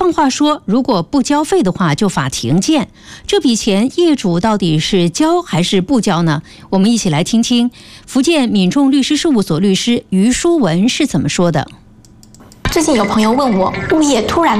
换话说，如果不交费的话，就罚停建。这笔钱业主到底是交还是不交呢？我们一起来听听福建闽众律师事务所律师于淑文是怎么说的。 最近有朋友问我，物业突然